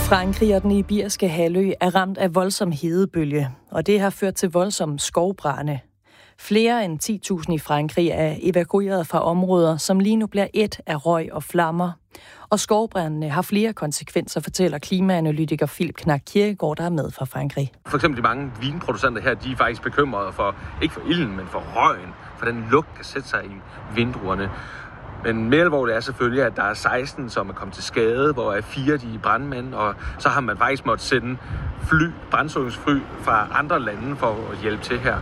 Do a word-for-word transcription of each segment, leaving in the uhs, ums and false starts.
Frankrig og den iberiske halvø er ramt af voldsom hedebølge, og det har ført til voldsomme skovbrande. Flere end ti tusind i Frankrig er evakueret fra områder, som lige nu bliver ét af røg og flammer. Og skovbrændene har flere konsekvenser, fortæller klimaanalytiker Philip Knack Kirkegaard, der er med fra Frankrig. For eksempel de mange vinproducenter her, de er faktisk bekymrede for, ikke for ilden, men for røgen, for den lugt kan sætte sig i vinduerne. Men mere alvorligt er selvfølgelig, at der er seksten, som er kommet til skade, hvor er fire de er brandmænd, og så har man faktisk måttet sende fly, brandslukningsfly fra andre lande for at hjælpe til her.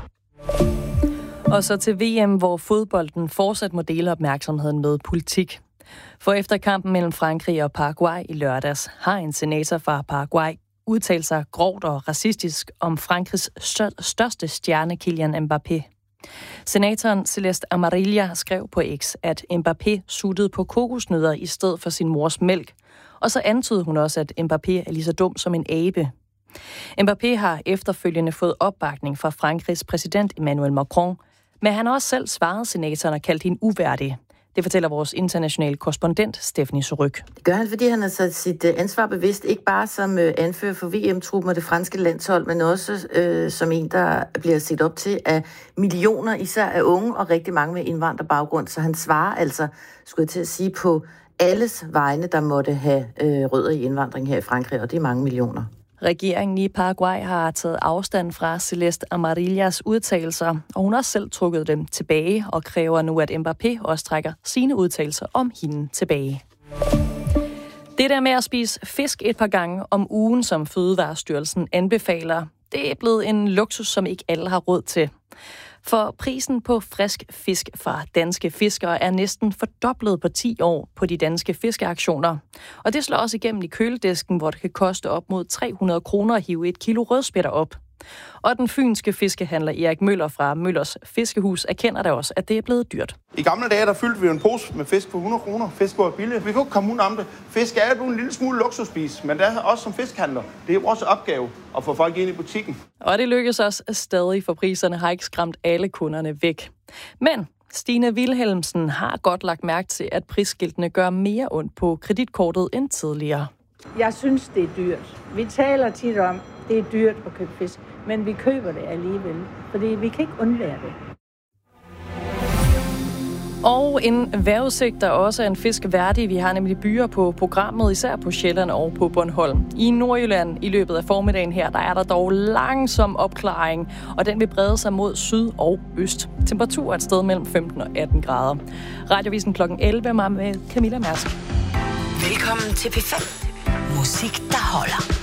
Og så til V M, hvor fodbolden fortsat må dele opmærksomheden med politik. For efter kampen mellem Frankrig og Paraguay i lørdags, har en senator fra Paraguay udtalt sig grovt og racistisk om Frankrigs største stjerne, Kylian Mbappé. Senatoren Celeste Amarilla skrev på X, at Mbappé suttede på kokosnødder i stedet for sin mors mælk. Og så antydede hun også, at Mbappé er lige så dum som en abe. Mbappé har efterfølgende fået opbakning fra Frankrigs præsident Emmanuel Macron, men han har også selv svaret senatoren og kaldt hende uværdig. Det fortæller vores internationale korrespondent Stephanie Suryk. Det gør han, fordi han har sat sit ansvar bevidst, ikke bare som anfører for V M-truppen og det franske landshold, men også øh, som en, der bliver set op til af millioner, især af unge og rigtig mange med indvandrerbaggrund. Så han svarer altså, skulle jeg til at sige, på alles vegne, der måtte have øh, rødder i indvandring her i Frankrig, og det er mange millioner. Regeringen i Paraguay har taget afstand fra Celeste Amarillas udtalelser, og hun har selv trukket dem tilbage og kræver nu, at Mbappé også trækker sine udtalelser om hende tilbage. Det der med at spise fisk et par gange om ugen, som Fødevarestyrelsen anbefaler, det er blevet en luksus, som ikke alle har råd til. For prisen på frisk fisk fra danske fiskere er næsten fordoblet på ti år på de danske fiskeauktioner. Og det slår også igennem i køledisken, hvor det kan koste op mod tre hundrede kroner at hive et kilo rødspætter op. Og den fynske fiskehandler Erik Møller fra Møllers Fiskehus erkender da også, at det er blevet dyrt. I gamle dage, der fyldte vi en pose med fisk for hundrede kroner. Fisk var billigt. Vi kunne ikke komme ud om det. Fisk er jo en lille smule luksusspis, men det er også som fiskhandler. Det er vores opgave at få folk ind i butikken. Og det lykkes også stadig, for priserne har ikke skræmt alle kunderne væk. Men Stine Wilhelmsen har godt lagt mærke til, at prisskiltene gør mere ondt på kreditkortet end tidligere. Jeg synes, det er dyrt. Vi taler tit om, det er dyrt at købe fisk, men vi køber det alligevel, fordi vi kan ikke undvære det. Og en vejrudsigt, der også er en fisk værdig. Vi har nemlig byer på programmet, især på Sjælland og på Bornholm. I Nordjylland i løbet af formiddagen her, der er der dog langsom opklaring, og den vil brede sig mod syd og øst. Temperatur er et sted mellem femten og atten grader. Radiovisen klokken elleve med Camilla Mærsk. Velkommen til P fem. Musik, der holder.